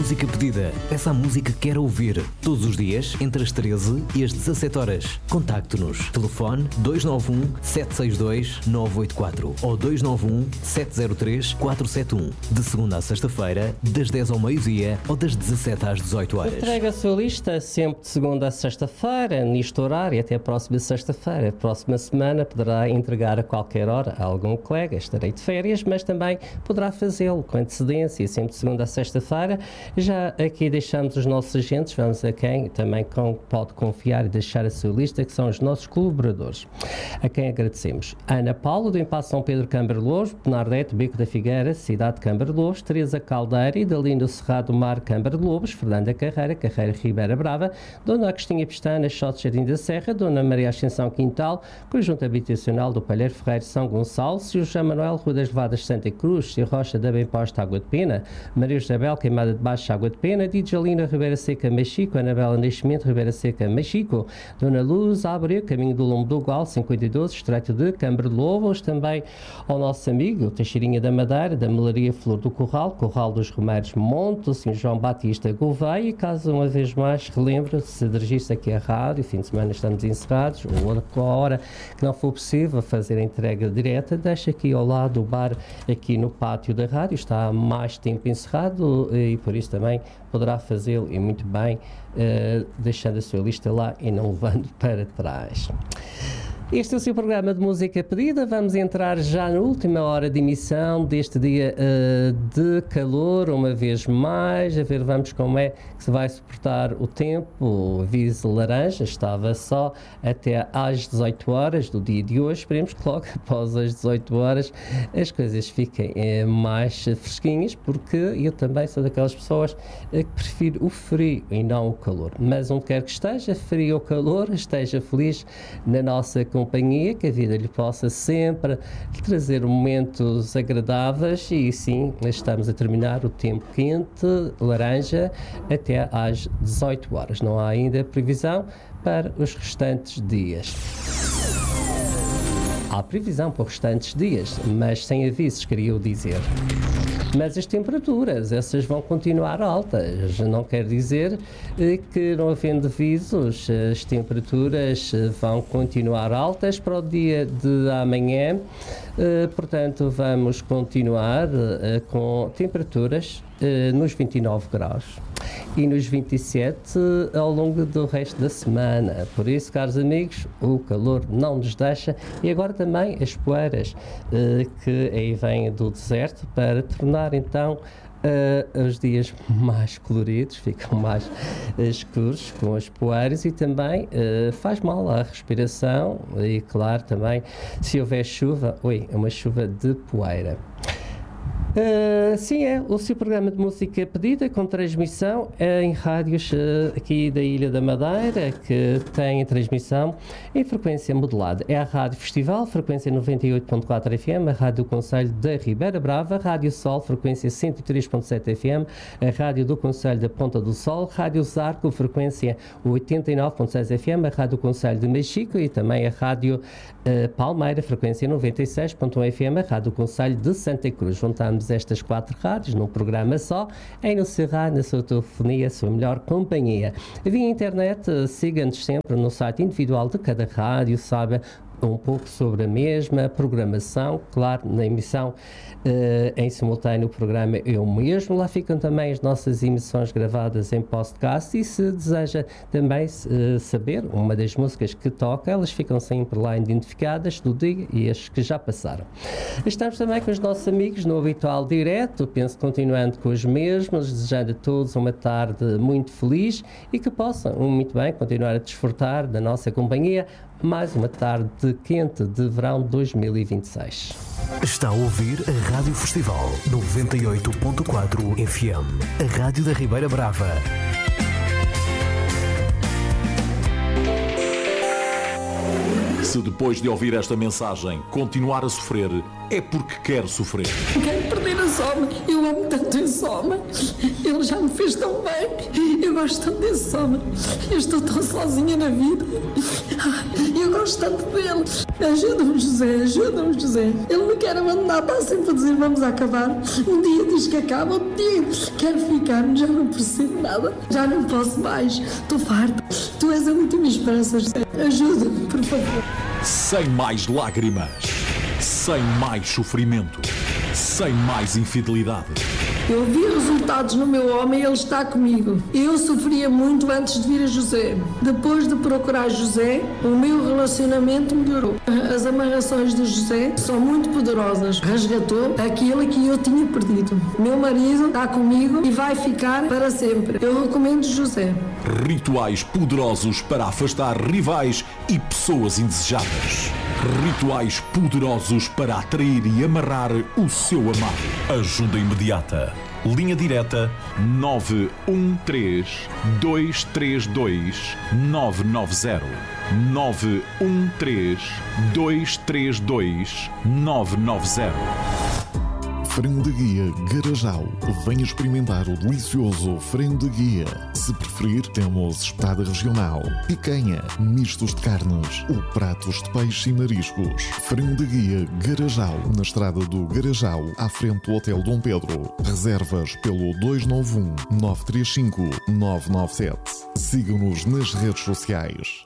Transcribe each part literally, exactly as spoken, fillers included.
Música Pedida. Peça a música que quer ouvir. Todos os dias, entre as treze e as dezassete horas. Contacte-nos. Telefone dois nove um, sete seis dois, nove oito quatro ou dois nove um, sete zero três, quatro sete um. De segunda a sexta-feira, das dez ao meio-dia ou das dezassete às dezoito horas. Entrega a sua lista sempre de segunda a sexta-feira, neste horário, até a próxima sexta-feira. A próxima semana poderá entregar a qualquer hora a algum colega. Estarei de férias, mas também poderá fazê-lo com antecedência, sempre de segunda a sexta-feira. Já aqui deixamos os nossos agentes, vamos a quem também com, pode confiar e deixar a sua lista, que são os nossos colaboradores, a quem agradecemos. Ana Paula, do Impasse São Pedro Câmara de Louros, Penardete, Bico da Figueira, Cidade de Câmara de Louros, Teresa Caldeira e Dalindo Cerrado do Mar, Câmara de Lobos, Fernanda Carreira, Carreira Ribeira Brava, Dona Agostinha Pestana, Xote Jardim da Serra, Dona Maria Ascensão Quintal, Conjunto Habitacional do Palheiro Ferreiro São Gonçalo, Sr. Jean Manuel Rua das Levadas Santa Cruz, Sr. Rocha da Bem Posta Água de Pena, Maria Isabel Queimada de Baixo Água de Pena, Djalina Ribeira Seca Machico, Anabela Nascimento Ribeira Seca Machico, Dona Luz Abreu, Caminho do Lombo do Gal, cinquenta e doze, Estreito de Câmara de Lobos, também ao nosso amigo Teixeirinha da Madeira, da Melaria Flor do Corral, Corral dos Romeiros Monte, o senhor João Batista Gouveia, e caso uma vez mais relembro, se dirigisse aqui à rádio, fim de semana estamos encerrados, ou a hora que não for possível fazer a entrega direta, deixa aqui ao lado do bar, aqui no pátio da rádio, está há mais tempo encerrado e por isso também poderá fazê-lo e muito bem, uh, deixando a sua lista lá e não levando para trás. Este é o seu programa de música pedida. Vamos entrar já na última hora de emissão deste dia uh, de calor, uma vez mais, a ver vamos como é que se vai suportar o tempo. O aviso laranja estava só até às dezoito horas do dia de hoje. Esperemos que logo após as dezoito horas as coisas fiquem uh, mais fresquinhas, porque eu também sou daquelas pessoas uh, que prefiro o frio e não o calor. Mas onde quer que esteja, frio ou calor, esteja feliz na nossa companhia, que a vida lhe possa sempre trazer momentos agradáveis. E sim, estamos a terminar o tempo quente, laranja, até às dezoito horas. Não há ainda previsão para os restantes dias. Há previsão para os restantes dias, mas sem avisos, queria eu dizer. Mas as temperaturas, essas vão continuar altas. Não quer dizer eh, que não havendo avisos, as temperaturas vão continuar altas para o dia de amanhã. Eh, portanto, vamos continuar eh, com temperaturas eh, nos vinte e nove graus e nos vinte e sete ao longo do resto da semana. Por isso, caros amigos, o calor não nos deixa, e agora também as poeiras eh, que aí vêm do deserto para tornar então Uh, os dias mais coloridos, ficam mais uh, escuros com as poeiras, e também uh, faz mal à respiração e, claro, também se houver chuva, oi, é uma chuva de poeira. Uh, sim, é o seu programa de música pedida, com transmissão uh, em rádios uh, aqui da Ilha da Madeira, que tem transmissão em frequência modulada. É a Rádio Festival, frequência noventa e oito ponto quatro F M, a Rádio do Concelho da Ribeira Brava, Rádio Sol, frequência cento e três ponto sete F M, a Rádio do Concelho da Ponta do Sol, Rádio Zarco, frequência oitenta e nove ponto seis F M, a Rádio do Concelho de Machico, e também a Rádio uh, Palmeira, frequência noventa e seis ponto um F M, a Rádio do Concelho de Santa Cruz. Juntamos estas quatro rádios num programa só, em no seu rádio, na sua telefonia, a sua melhor companhia. Via internet, siga-nos sempre no site individual de cada rádio, sabe um pouco sobre a mesma programação, claro, na emissão uh, em simultâneo o programa eu mesmo, lá ficam também as nossas emissões gravadas em podcast, e se deseja também uh, saber uma das músicas que toca, elas ficam sempre lá identificadas do dia e as que já passaram. Estamos também com os nossos amigos no habitual direto, penso continuando com os mesmos, desejando a todos uma tarde muito feliz e que possam muito bem continuar a desfrutar da nossa companhia. Mais uma tarde quente de verão dois mil e vinte e seis. Está a ouvir a Rádio Festival noventa e oito ponto quatro F M, a Rádio da Ribeira Brava. Se depois de ouvir esta mensagem continuar a sofrer, é porque quer sofrer. Quero perder a Soma. Eu amo tanto esse Soma. Ele já me fez tão bem. Eu gosto tanto desse Soma. Eu estou tão sozinha na vida. Eu gosto tanto dele. Ajuda-me, José, ajuda-me, José. Ele me quer abandonar, está sempre a dizer vamos acabar. Um dia diz que acaba, outro dia quero ficar, já não percebo nada, já não posso mais, estou farta. Tu és a última esperança, José. Ajuda-me, por favor. Sem mais lágrimas, sem mais sofrimento, sem mais infidelidade. Eu vi resultados no meu homem e ele está comigo. Eu sofria muito antes de vir a José. Depois de procurar José, o meu relacionamento melhorou. As amarrações de José são muito poderosas. Resgatou aquilo que eu tinha perdido. Meu marido está comigo e vai ficar para sempre. Eu recomendo José. Rituais poderosos para afastar rivais e pessoas indesejadas. Rituais poderosos para atrair e amarrar o seu amado. Ajuda imediata. Linha direta nove um três, dois três dois, nove nove zero. nove um três, dois três dois, nove nove zero. Frango de Guia Garajal. Venha experimentar o delicioso frango de guia. Se preferir, temos espetada regional, picanha, mistos de carnes ou pratos de peixe e mariscos. Frango de Guia Garajal, na estrada do Garajal, à frente do Hotel Dom Pedro. Reservas pelo dois nove um, nove três cinco, nove nove sete. Siga-nos nas redes sociais.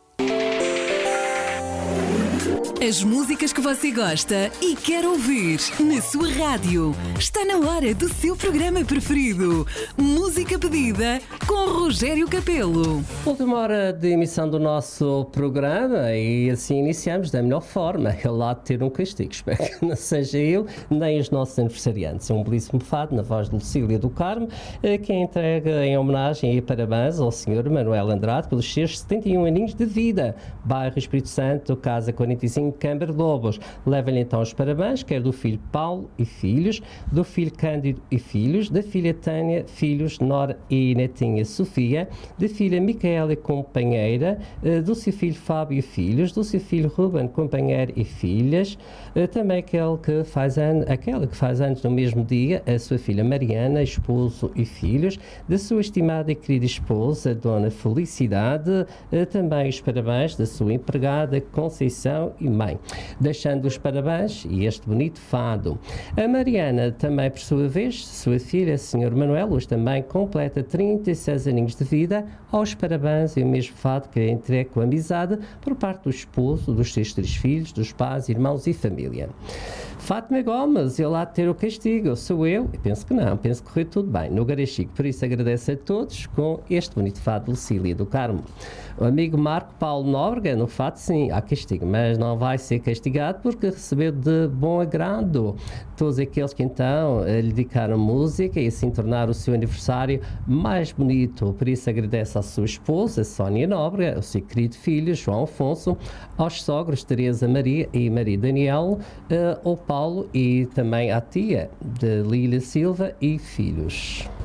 As músicas que você gosta e quer ouvir na sua rádio. Está na hora do seu programa preferido. Música pedida com Rogério Capelo. Última hora de emissão do nosso programa e assim iniciamos da melhor forma. Ele lá de ter um castigo. Espero que não seja eu nem os nossos aniversariantes. É um belíssimo fado na voz de Lucília do Carmo, que entrega em homenagem e parabéns ao senhor Manuel Andrade pelos seus setenta e um aninhos de vida. Bairro Espírito Santo, Casa quarenta e cinco, Câmara de Lobos. Leva-lhe então os parabéns, quer do filho Paulo e filhos, do filho Cândido e filhos, da filha Tânia, filhos, Nora e netinha Sofia, da filha Micaela e companheira, do seu filho Fábio e filhos, do seu filho Ruben, companheiro e filhas, também aquele que faz an- aquela que faz anos no mesmo dia, a sua filha Mariana, esposo e filhos, da sua estimada e querida esposa, Dona Felicidade, também os parabéns da sua empregada Conceição e mãe, deixando os parabéns e este bonito fado. A Mariana também, por sua vez, sua filha, senhor Manuel, hoje também completa trinta e seis aninhos de vida, aos parabéns e o mesmo fado que é entregue com amizade por parte do esposo, dos seus três filhos, dos pais, irmãos e família. Fátima Gomes, eu lá de ter o castigo, sou eu? Eu penso que não, penso que correu tudo bem no Garachico, por isso agradeço a todos com este bonito fado de Lucília do Carmo. O amigo Marco Paulo Nóbrega, no fado sim, há castigo, mas não vai ser castigado porque recebeu de bom agrado todos aqueles que então lhe dedicaram música e assim tornar o seu aniversário mais bonito. Por isso agradece à sua esposa, Sónia Nóbrega, ao seu querido filho, João Afonso, aos sogros Teresa Maria e Maria Daniel, uh, ao Paulo e também à tia de Lília Silva e filhos.